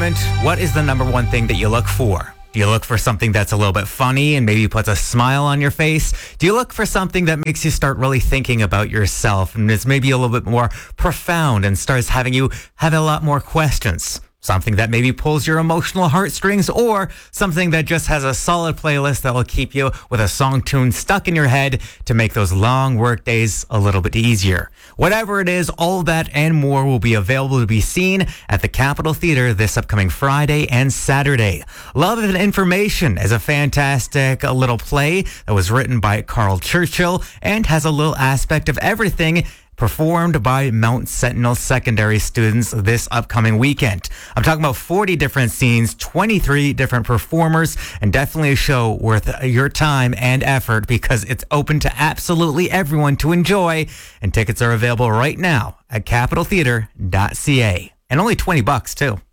enjoyment, what is the number one thing that you look for? Do you look for something that's a little bit funny and maybe puts a smile on your face? Do you look for something that makes you start really thinking about yourself and is maybe a little bit more profound and starts having you have a lot more questions? Something that maybe pulls your emotional heartstrings, or something that just has a solid playlist that will keep you with a song tune stuck in your head to make those long work days a little bit easier. Whatever it is, all of that and more will be available to be seen at the Capitol Theater this upcoming Friday and Saturday. Love and Information is a fantastic little play that was written by Carl Churchill and has a little aspect of everything, performed by Mount Sentinel Secondary students this upcoming weekend. I'm talking about 40 different scenes, 23 different performers, and definitely a show worth your time and effort because it's open to absolutely everyone to enjoy, and tickets are available right now at capitoltheater.ca. And only $20 too.